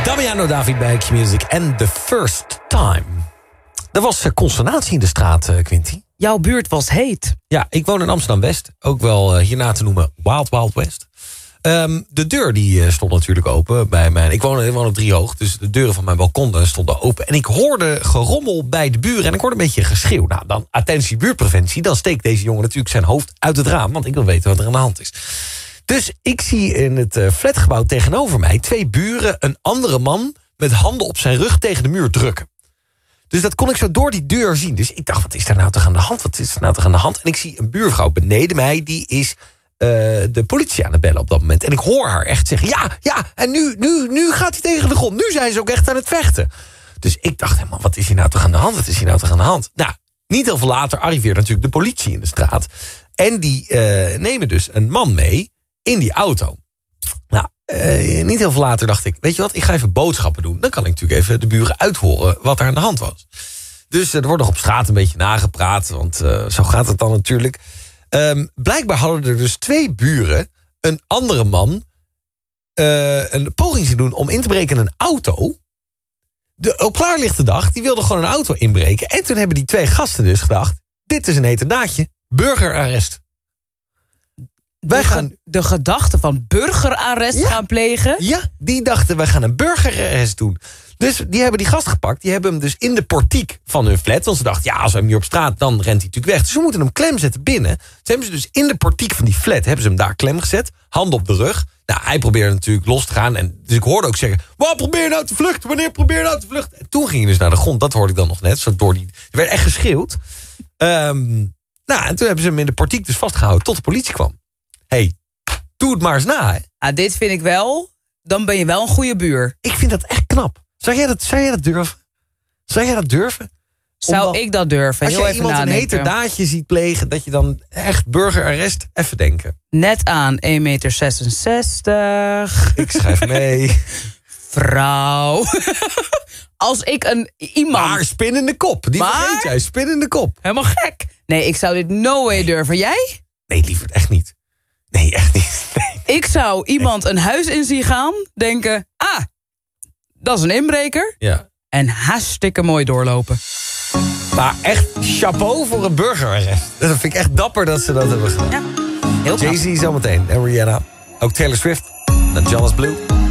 Damiano David bij Q-Music en The First Time. Er was consternatie in de straat, Quinty. Jouw buurt was heet. Ja, ik woon in Amsterdam-West. Ook wel hierna te noemen Wild Wild West. De deur die stond natuurlijk open bij mijn... Ik woon op 3 hoog, dus de deuren van mijn balkon stonden open. En ik hoorde gerommel bij de buren en ik hoorde een beetje geschreeuw. Nou, dan attentie buurtpreventie. Dan steekt deze jongen natuurlijk zijn hoofd uit het raam, want ik wil weten wat er aan de hand is. Dus ik zie in het flatgebouw tegenover mij 2 buren... een andere man met handen op zijn rug tegen de muur drukken. Dus dat kon ik zo door die deur zien. Dus ik dacht, wat is daar nou toch aan de hand? Wat is er nou toch aan de hand? En ik zie een buurvrouw beneden mij, die is de politie aan het bellen op dat moment. En ik hoor haar echt zeggen, ja, en nu gaat hij tegen de grond. Nu zijn ze ook echt aan het vechten. Dus ik dacht, man, wat is hier nou toch aan de hand? Wat is hier nou toch aan de hand? Nou, niet heel veel later arriveert natuurlijk de politie in de straat. En die nemen dus een man mee in die auto. Nou, niet heel veel later dacht ik, weet je wat, ik ga even boodschappen doen. Dan kan ik natuurlijk even de buren uithoren wat er aan de hand was. Dus er wordt nog op straat een beetje nagepraat, want zo gaat het dan natuurlijk. Blijkbaar hadden er dus 2 buren een andere man een poging te doen om in te breken in een auto. Op klaarlichte dag, die wilde gewoon een auto inbreken. En toen hebben die 2 gasten dus gedacht, dit is een heterdaadje, burgerarrest. Wij gaan de gedachte van burgerarrest gaan plegen? Ja, die dachten, wij gaan een burgerarrest doen. Dus die hebben die gast gepakt. Die hebben hem dus in de portiek van hun flat. Want ze dachten, ja, als we hem hier op straat, dan rent hij natuurlijk weg. Dus we moeten hem klem zetten binnen. Ze hebben ze dus in de portiek van die flat, hebben ze hem daar klem gezet. Handen op de rug. Nou, hij probeerde natuurlijk los te gaan. En dus ik hoorde ook zeggen, wat probeer je nou te vluchten? Wanneer probeer je nou te vluchten? En toen ging hij dus naar de grond. Dat hoorde ik dan nog net. Zo door er werd echt geschreeuwd. Nou, en toen hebben ze hem in de portiek dus vastgehouden tot de politie kwam. Hey, doe het maar eens na, hè. Ah, dit vind ik wel. Dan ben je wel een goede buur. Ik vind dat echt knap. Zou jij dat durven? Zou jij dat durven? Zou ik dat durven? Als Heel je even iemand nadenken. een heterdaadje ziet plegen, dat je dan echt burgerarrest, even denken. Net aan 1,66 meter. Ik schrijf mee. Vrouw. Als ik iemand... Maar spin in de kop. Die vergeet jij, spin in de kop. Helemaal gek. Nee, ik zou dit no way durven. Jij? Nee, liever echt niet. Nee, echt niet. Nee. Ik zou iemand een huis in zien gaan, denken, dat is een inbreker. Ja. En hartstikke mooi doorlopen. Maar echt chapeau voor een burgerarrest. Dat vind ik echt dapper dat ze dat hebben gedaan. Ja, heel knap. Jay-Z zometeen en Rihanna. Ook Taylor Swift en Jonas Blue.